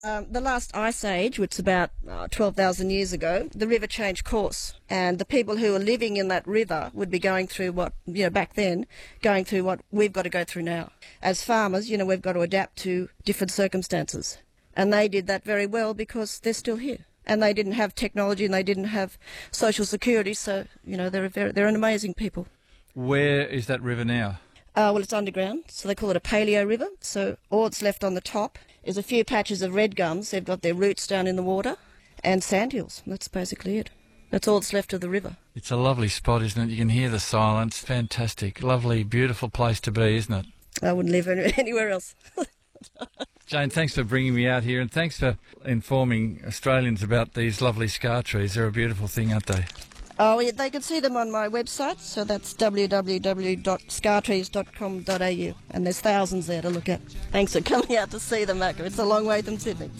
The last ice age, which is about 12,000 years ago, the river changed course, and the people who were living in that river would be going through what, back then, going through what we've got to go through now. As farmers, we've got to adapt to different circumstances, and they did that very well because they're still here. And they didn't have technology, and they didn't have social security, so, they're an amazing people. Where is that river now? Well, it's underground, so they call it a paleo river. So all that's left on the top is a few patches of red gums. They've got their roots down in the water, and sandhills. That's basically it. That's all that's left of the river. It's a lovely spot, isn't it? You can hear the silence. Fantastic. Lovely, beautiful place to be, isn't it? I wouldn't live anywhere else. Jane, thanks for bringing me out here, and thanks for informing Australians about these lovely scar trees. They're a beautiful thing, aren't they? Oh, yeah, they can see them on my website, so that's www.scartrees.com.au, and there's thousands there to look at. Thanks for coming out to see them, Macca. It's a long way from Sydney.